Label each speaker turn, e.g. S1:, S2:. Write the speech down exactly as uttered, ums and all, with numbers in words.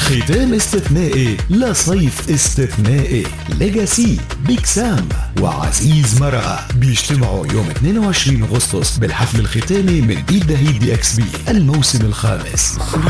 S1: ختام استثنائي لصيف استثنائي. ليجاسي، بيك سام وعزيز مرقة بيجتمعوا يوم اثنين وعشرين أغسطس بالحفل الختامي من بيت دهيد دي اكس بي الموسم الخامس.